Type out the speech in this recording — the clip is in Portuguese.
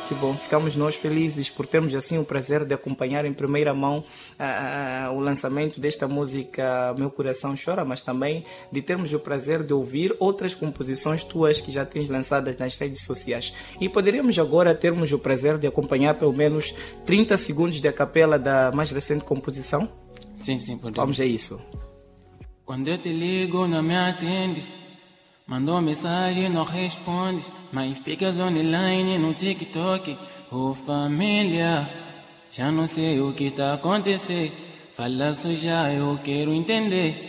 Que bom, ficamos nós felizes por termos assim o prazer de acompanhar em primeira mão o lançamento desta música Meu Coração Chora, mas também de termos o prazer de ouvir outras composições tuas que já tens lançadas nas redes sociais. E poderíamos agora termos o prazer de acompanhar pelo menos 30 segundos de a capela da mais recente composição? Sim, podemos. Vamos a isso. Quando eu te ligo, não me atendes. Mandou mensagem, não respondes. Mas ficas online no TikTok. Ô família, já não sei o que tá acontecendo. Fala já, eu quero entender.